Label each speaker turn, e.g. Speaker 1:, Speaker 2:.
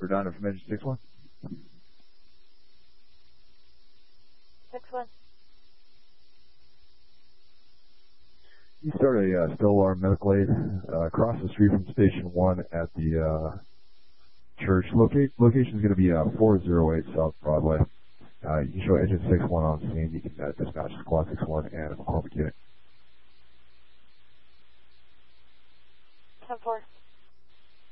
Speaker 1: Redondo from engine 6-1.
Speaker 2: 6-1.
Speaker 1: You start a Stellar medical aid across the street from Station 1 at the church. Location is going to be 408 South Broadway. You can show engine 6-1 on scene. You can dispatch Squad 6-1 and a McCormick unit.
Speaker 2: 10-4.